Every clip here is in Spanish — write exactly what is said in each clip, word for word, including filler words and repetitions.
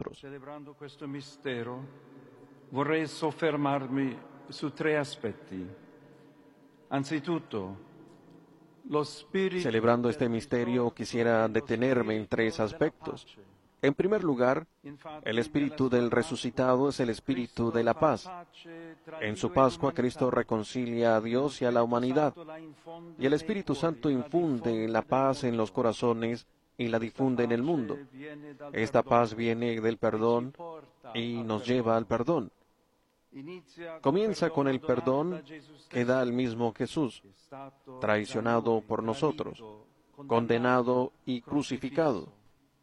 nosotros. Celebrando questo mistero, vorrei soffermarmi su tre aspetti. Anzitutto, lo spirito Celebrando este del misterio, risorto quisiera è lo detenerme en spirito tres della aspectos. pace. En primer lugar, Infatti, el nella espíritu sua del Pasqua, resucitado es el espíritu Cristo de la fa paz. pace tra En su Dio e Pascua, l'umanità. Cristo reconcilia a Lo Dios y a la Spirito humanidad, Santo la infonde y el nei Espíritu cuori Santo e la infunde diffonde la nel paz en los mondo. corazones y la Questa difunde en el mundo. pace viene dal Esta paz perdono viene del e ci perdón porta y al nos lleva al perdono. perdón. Inizia col Comienza con perdono el donato da perdón Gesù que stesso, da el mismo Jesús, che è stato da traicionado noi por nosotros, tradito, condenado condannato, y crocifisso. crucificado.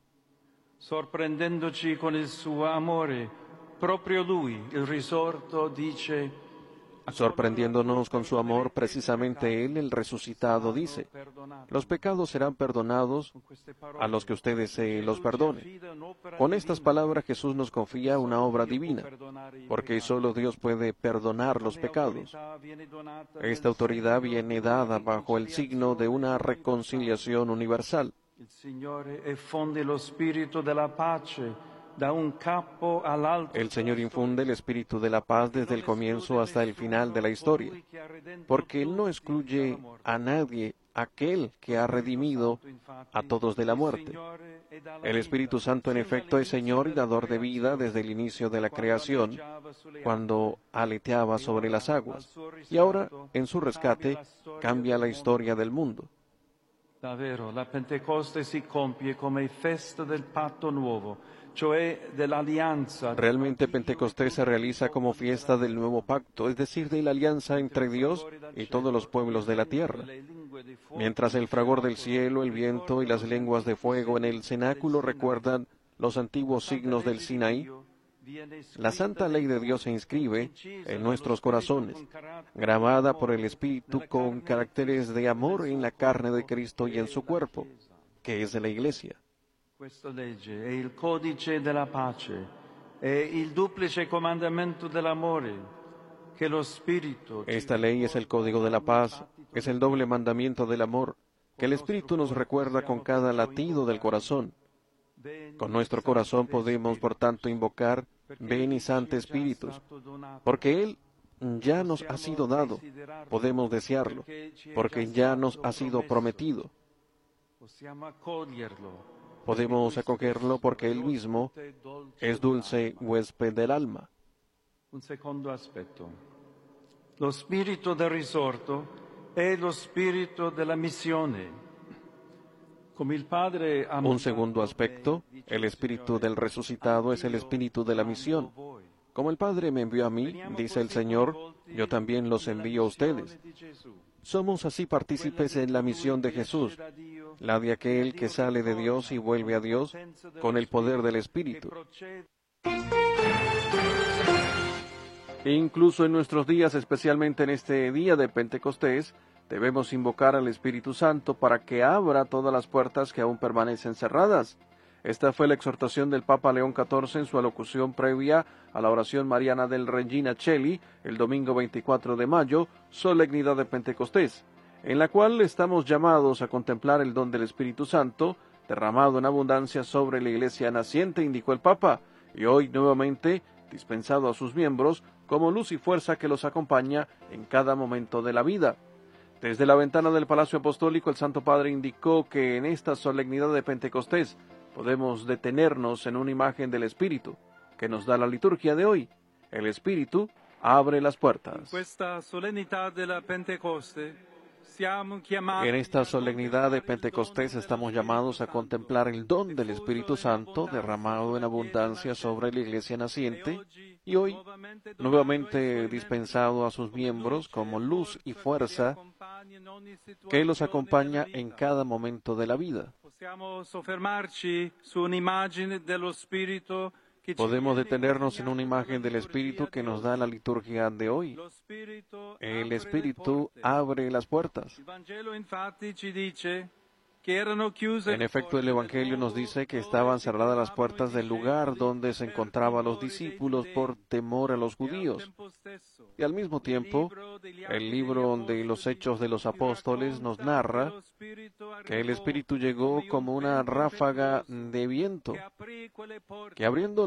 Sorprendendoci con il suo amore, proprio Lui, il risorto, dice: "A Sorprendiéndonos con su amor, perdonerete i precisamente Él, peccati, el resucitado, saranno dice, perdonati". los pecados serán perdonados Con queste a los parole, que ustedes se los Gesù ci perdonen. affida un'opera Con estas divina, palabras Jesús nos che confía una solo obra Dio può divina, perdonare i porque peccati. solo Dios puede perdonar los Tale pecados. autorità viene donata Esta nel autoridad segno viene di una dada bajo el signo de riconciliazione una universale. reconciliación universal. Il Signore effonde lo spirito della pace da un capo all'altro El della Señor infunde el storia, espíritu de la paz perché desde non el comienzo esclude hasta el final de la nessuno, historia, colui che ha redento porque Él no tutti dalla excluye morte. a nadie, aquel que Lo ha Spirito redimido Santo, infatti, a todos de la è muerte. Signore e dà la El Espíritu vita, Santo, en sin efecto, es dall'inizio Señor y della dador de vida desde creazione, el inicio de la quando creación, anneggiava sulle cuando acque, aleteaba e sobre las ora, al aguas, suo y ahora, riscatto, en su cambia rescate, la storia cambia del la mondo. historia del mundo. Davvero, la Pentecoste si compie come festa del patto nuovo, cioè dell'alleanza tra Realmente Dio e Pentecostés se tutti i realiza como popoli della fiesta del terra. nuevo pacto, es decir, de la alianza Mentre entre il Dios fragore dal y todos los cielo, pueblos il de la vento e tierra. le lingue di fuoco Mientras el nel fragor del cenacolo cielo, el viento y las ricordano gli lenguas de antichi fuego en el segni del cenáculo Sinai. recuerdan los La antiguos santa signos del legge di Sinaí, Dio viene la scritta santa nei ley de Dios se cuori, inscribe incisa en dallo nuestros Spirito corazones, con caratteri di grabada por el amore Espíritu nella con carne di caracteres de Cristo, amor nel en suo la carne de corpo, Cristo y che en è su la cuerpo, Chiesa. que es de la Iglesia. Questa legge è il codice della pace, è il duplice comandamento dell'amore che lo Spirito ci Esta ley es el ricorda código de la ogni paz, battito es del el doble cuore. mandamiento del amor, que el Espíritu nos recuerda con cada latido del corazón. Con nuestro corazón podemos, por tanto, invocar, ven y Santo Espíritus, porque Él ya nos ha sido dado, podemos desearlo, porque ya nos ha sido prometido. Podemos acogerlo porque Él mismo es dulce huésped del alma. Un secondo aspetto. Lo spirito del risorto è lo spirito della missione. Come il Padre ha Un segundo mandato aspecto, me, dice el il espíritu Signore, del resucitado es el anch'io espíritu de la mando misión. voi. Como el Padre me envió a mí, Veniamo dice el così Señor, coinvolti yo también los nella envío a ustedes. missione di Gesù, Somos así quella partícipes di en la colui misión de che Jesús, esce da Dio, la de e a aquel Dio que sale de Dios y ritorna vuelve a con la Dios potenza dello con el poder del Spirito, Espíritu. che procede. E incluso en nuestros días, especialmente en este día de Pentecostés, debemos invocar al Espíritu Santo para que abra todas las puertas que aún permanecen cerradas. Esta fue la exhortación del Papa León catorce en su alocución previa a la oración mariana del Regina Coeli el domingo veinticuatro de mayo, solemnidad de Pentecostés, en la cual estamos llamados a contemplar el don del Espíritu Santo derramado en abundancia sobre la Iglesia naciente, indicó el Papa, y hoy nuevamente dispensado a sus miembros como luz y fuerza que los acompaña en cada momento de la vida. Desde la ventana del Palacio Apostólico, el Santo Padre indicó que en esta solemnidad de Pentecostés podemos detenernos en una imagen del Espíritu que nos da la liturgia de hoy. El Espíritu abre las puertas. In questa solennità della Pentecoste siamo En chiamati esta a solemnidad de contemplare il Pentecostés dono estamos dello llamados a Spirito contemplar el don del diffuso Espíritu in Santo abbondanza derramado en sulla Chiesa abundancia sobre la nascente, Iglesia e naciente oggi y hoy nuovamente donato ai nuevamente suoi dispensado a membri sus come miembros luce como e luz y forza che li fuerza accompagna in ogni que los situazione della acompaña en vita. cada momento de la vida. Possiamo soffermarci su un'immagine dello Spirito che ci Podemos viene detenernos en una consegnato imagen dalla del Espíritu liturgia que di nos da la oggi. liturgia de hoy. Lo Spirito El apre le Espíritu porte. abre las puertas. Il Vangelo infatti ci dice che erano chiuse En le efecto, el porte del Evangelio nos luogo dice que dove estaban si cerradas las trovavano i puertas del lugar discepoli donde se per encontraban los timore dei discípulos por giudei. temor a los E al judíos. tempo stesso, Y al mismo il tiempo, libro degli el Atti degli libro de los Apostoli Hechos de los ci Apóstoles nos racconta che narra lo Spirito que el arrivò Espíritu come llegó un como una vento ráfaga impetuoso de viento, che aprì quelle que porte abriendo